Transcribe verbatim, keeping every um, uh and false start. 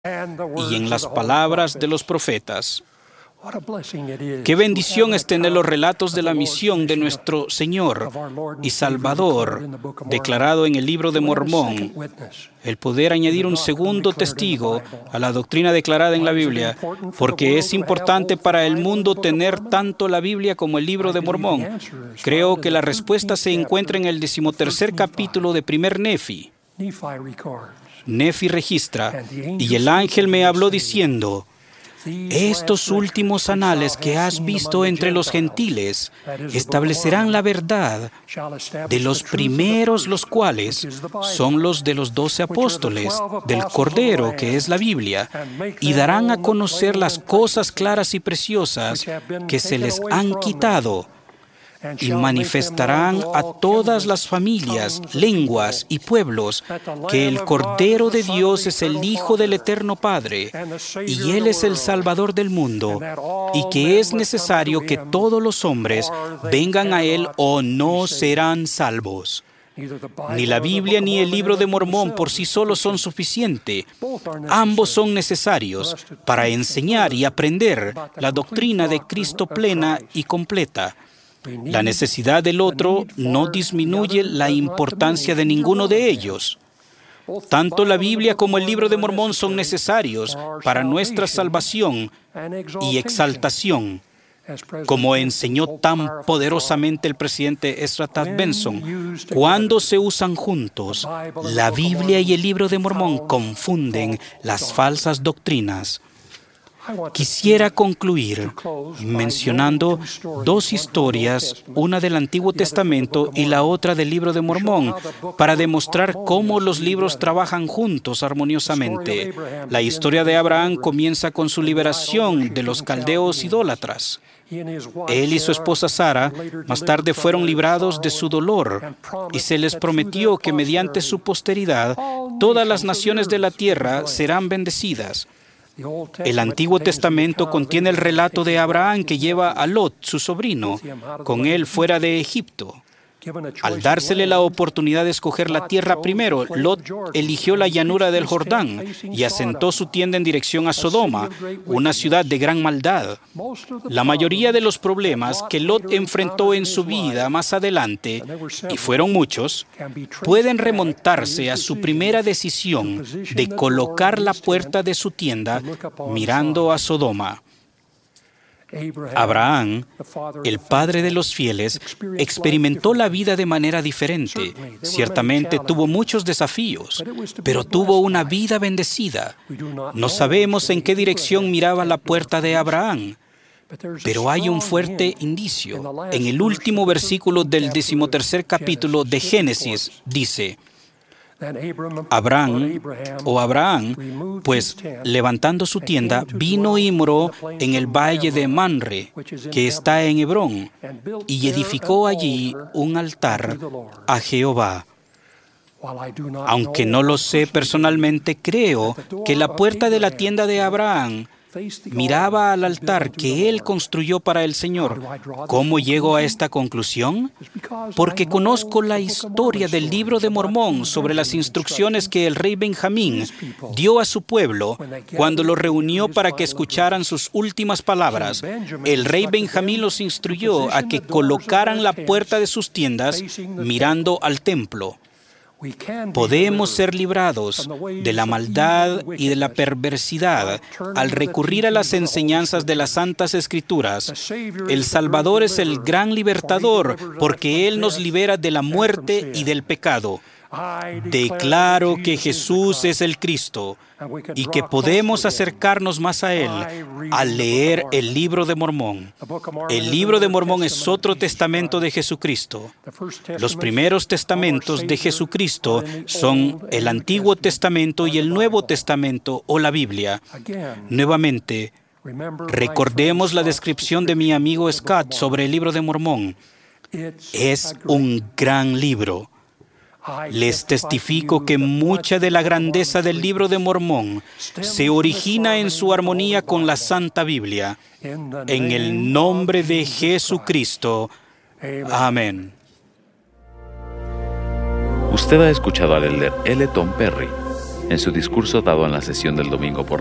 y en las palabras de los profetas. Qué bendición es tener los relatos de la misión de nuestro Señor y Salvador declarado en el Libro de Mormón. El poder añadir un segundo testigo a la doctrina declarada en la Biblia, porque es importante para el mundo tener tanto la Biblia como el Libro de Mormón. Creo que la respuesta se encuentra en el decimotercer capítulo de Primer Nefi. Nefi registra, y el ángel me habló diciendo: estos últimos anales que has visto entre los gentiles establecerán la verdad de los primeros, los cuales son los de los doce apóstoles del Cordero, que es la Biblia, y darán a conocer las cosas claras y preciosas que se les han quitado, y manifestarán a todas las familias, lenguas y pueblos que el Cordero de Dios es el Hijo del Eterno Padre, y Él es el Salvador del mundo, y que es necesario que todos los hombres vengan a Él o no serán salvos. Ni la Biblia ni el Libro de Mormón por sí solos son suficientes. Ambos son necesarios para enseñar y aprender la doctrina de Cristo plena y completa. La necesidad del otro no disminuye la importancia de ninguno de ellos. Tanto la Biblia como el Libro de Mormón son necesarios para nuestra salvación y exaltación, como enseñó tan poderosamente el presidente Ezra Taft Benson. Cuando se usan juntos, la Biblia y el Libro de Mormón confunden las falsas doctrinas. Quisiera concluir mencionando dos historias, una del Antiguo Testamento y la otra del Libro de Mormón, para demostrar cómo los libros trabajan juntos armoniosamente. La historia de Abraham comienza con su liberación de los caldeos idólatras. Él y su esposa Sara más tarde fueron librados de su dolor, y se les prometió que mediante su posteridad todas las naciones de la tierra serán bendecidas. El Antiguo Testamento contiene el relato de Abraham que lleva a Lot, su sobrino, con él fuera de Egipto. Al dársele la oportunidad de escoger la tierra primero, Lot eligió la llanura del Jordán y asentó su tienda en dirección a Sodoma, una ciudad de gran maldad. La mayoría de los problemas que Lot enfrentó en su vida más adelante, y fueron muchos, pueden remontarse a su primera decisión de colocar la puerta de su tienda mirando a Sodoma. Abraham, el padre de los fieles, experimentó la vida de manera diferente. Ciertamente tuvo muchos desafíos, pero tuvo una vida bendecida. No sabemos en qué dirección miraba la puerta de Abraham, pero hay un fuerte indicio. En el último versículo del decimotercer capítulo de Génesis dice: Abraham, o Abraham, pues levantando su tienda, vino y moró en el valle de Manre, que está en Hebrón, y edificó allí un altar a Jehová. Aunque no lo sé personalmente, creo que la puerta de la tienda de Abraham miraba al altar que él construyó para el Señor. ¿Cómo llego a esta conclusión? Porque conozco la historia del Libro de Mormón sobre las instrucciones que el rey Benjamín dio a su pueblo cuando lo reunió para que escucharan sus últimas palabras. El rey Benjamín los instruyó a que colocaran la puerta de sus tiendas mirando al templo. Podemos ser librados de la maldad y de la perversidad al recurrir a las enseñanzas de las Santas Escrituras. El Salvador es el gran libertador porque Él nos libera de la muerte y del pecado. Declaro que Jesús es el Cristo y que podemos acercarnos más a Él al leer el Libro de Mormón. El Libro de Mormón es otro testamento de Jesucristo. Los primeros testamentos de Jesucristo son el Antiguo Testamento y el Nuevo Testamento o la Biblia. Nuevamente, recordemos la descripción de mi amigo Scott sobre el Libro de Mormón. Es un gran libro. Les testifico que mucha de la grandeza del Libro de Mormón se origina en su armonía con la Santa Biblia. En el nombre de Jesucristo. Amén. Usted ha escuchado al elder L. Tom Perry. En su discurso dado en la sesión del domingo por